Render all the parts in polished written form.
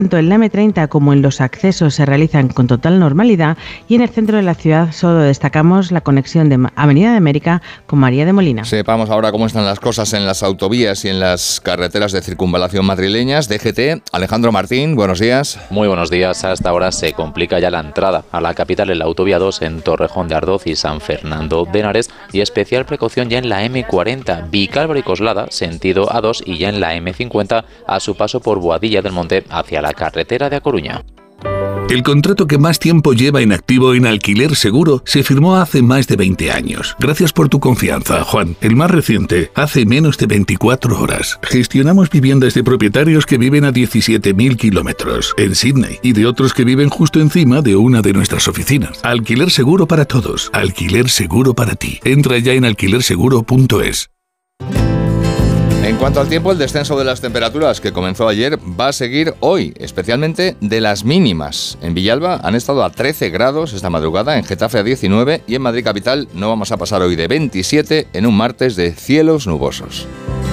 Tanto en la M30 como en los accesos se realizan con total normalidad y en el centro de la ciudad solo destacamos la conexión de Avenida de América con María de Molina. Sepamos ahora cómo están las cosas en las autovías y en las carreteras de circunvalación madrileñas. DGT, Alejandro Martín, buenos días. Muy buenos días. Hasta ahora se complica ya la entrada a la capital en la autovía 2 en Torrejón de Ardoz y San Fernando de Henares, y especial precaución ya en la M40, Vicálvaro y Coslada, sentido A2, y ya en la M50 a su paso por Boadilla del Monte hacia la carretera de A Coruña. El contrato que más tiempo lleva en activo en Alquiler Seguro se firmó hace más de 20 años. Gracias por tu confianza, Juan. El más reciente, hace menos de 24 horas. Gestionamos viviendas de propietarios que viven a 17.000 kilómetros en Sydney y de otros que viven justo encima de una de nuestras oficinas. Alquiler Seguro para todos. Alquiler Seguro para ti. Entra ya en alquilerseguro.es. En cuanto al tiempo, el descenso de las temperaturas que comenzó ayer va a seguir hoy, especialmente de las mínimas. En Villalba han estado a 13 grados esta madrugada, en Getafe a 19 y en Madrid capital no vamos a pasar hoy de 27 en un martes de cielos nubosos.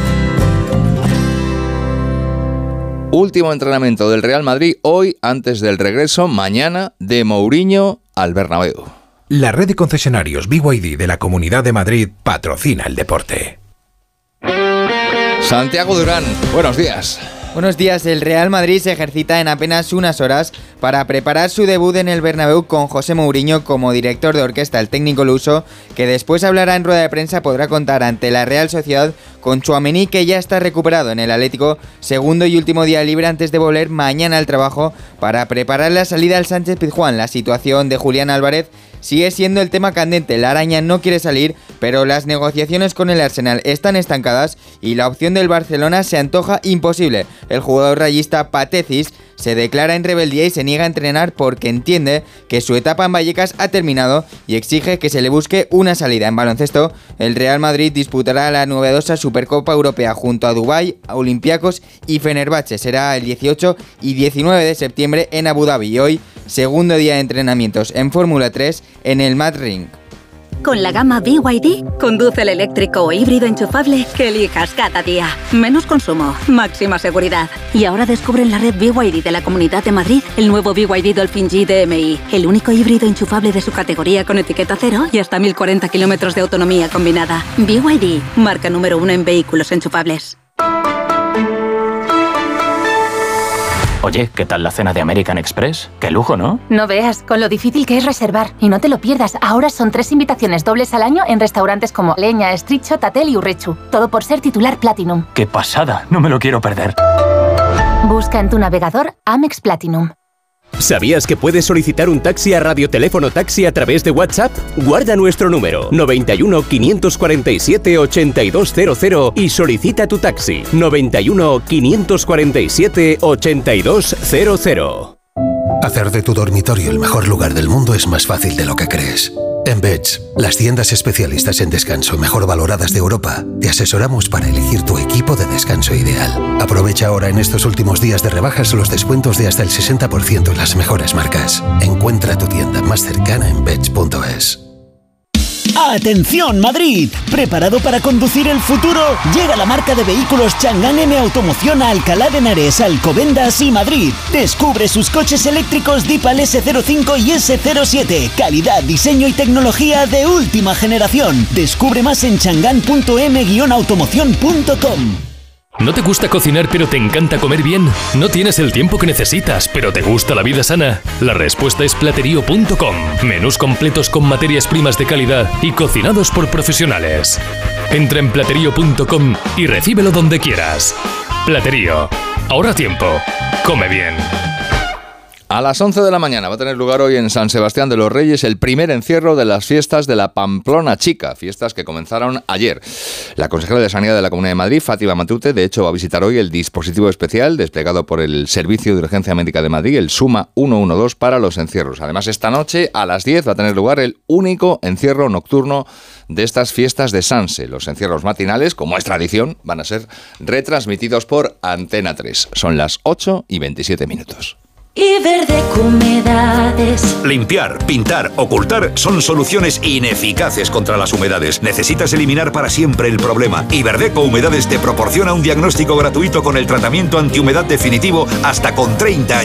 Último entrenamiento del Real Madrid hoy antes del regreso mañana de Mourinho al Bernabéu. La red de concesionarios BYD de la Comunidad de Madrid patrocina el deporte. Santiago Durán, buenos días. Buenos días. El Real Madrid se ejercita en apenas unas horas para preparar su debut en el Bernabéu con José Mourinho como director de orquesta. El técnico luso, que después hablará en rueda de prensa, podrá contar ante la Real Sociedad con Tchouaméni, que ya está recuperado en el Atlético, segundo y último día libre antes de volver mañana al trabajo para preparar la salida al Sánchez-Pizjuán. La situación de Julián Álvarez sigue siendo el tema candente. La araña no quiere salir, pero las negociaciones con el Arsenal están estancadas y la opción del Barcelona se antoja imposible. El jugador rayista Patecis se declara en rebeldía y se niega a entrenar porque entiende que su etapa en Vallecas ha terminado y exige que se le busque una salida. En baloncesto, el Real Madrid disputará la novedosa Supercopa Europea junto a Dubái, Olympiacos y Fenerbahce. Será el 18 y 19 de septiembre en Abu Dhabi y hoy, segundo día de entrenamientos en Fórmula 3 en el Mad Ring. Con la gama BYD, conduce el eléctrico o híbrido enchufable que elijas cada día. Menos consumo, máxima seguridad. Y ahora descubre en la red BYD de la Comunidad de Madrid el nuevo BYD Dolphin G DMI, el único híbrido enchufable de su categoría con etiqueta cero y hasta 1040 kilómetros de autonomía combinada. BYD, marca número 1 en vehículos enchufables. Oye, ¿qué tal la cena de American Express? ¡Qué lujo!, ¿no? No veas, con lo difícil que es reservar. Y no te lo pierdas, ahora son 3 invitaciones dobles al año en restaurantes como Leña, Estricho, Tatel y Urrechu. Todo por ser titular Platinum. ¡Qué pasada! No me lo quiero perder. Busca en tu navegador Amex Platinum. ¿Sabías que puedes solicitar un taxi a Radioteléfono Taxi a través de WhatsApp? Guarda nuestro número 91 547 8200 y solicita tu taxi 91 547 8200. Hacer de tu dormitorio el mejor lugar del mundo es más fácil de lo que crees. En Beds, las tiendas especialistas en descanso mejor valoradas de Europa, te asesoramos para elegir tu equipo de descanso ideal. Aprovecha ahora en estos últimos días de rebajas los descuentos de hasta el 60% en las mejores marcas. Encuentra tu tienda más cercana en beds.es. ¡Atención Madrid! ¿Preparado para conducir el futuro? Llega la marca de vehículos Chang'an M Automoción a Alcalá de Henares, Alcobendas y Madrid. Descubre sus coches eléctricos Deepal S05 y S07. Calidad, diseño y tecnología de última generación. Descubre más en chang'an.m-automoción.com. ¿No te gusta cocinar pero te encanta comer bien? ¿No tienes el tiempo que necesitas pero te gusta la vida sana? La respuesta es Platerío.com. Menús completos con materias primas de calidad y cocinados por profesionales. Entra en Platerío.com y recíbelo donde quieras. Platerío. Ahorra tiempo. Come bien. A las 11 de la mañana va a tener lugar hoy en San Sebastián de los Reyes el primer encierro de las fiestas de la Pamplona Chica, fiestas que comenzaron ayer. La consejera de Sanidad de la Comunidad de Madrid, Fátima Matute, de hecho va a visitar hoy el dispositivo especial desplegado por el Servicio de Urgencia Médica de Madrid, el SUMA 112, para los encierros. Además, esta noche a las 10 va a tener lugar el único encierro nocturno de estas fiestas de Sanse. Los encierros matinales, como es tradición, van a ser retransmitidos por Antena 3. Son las 8:27. Iberdeco Humedades. Limpiar, pintar, ocultar son soluciones ineficaces contra las humedades. Necesitas eliminar para siempre el problema. Iberdeco Humedades te proporciona un diagnóstico gratuito con el tratamiento antihumedad definitivo hasta con 30 años.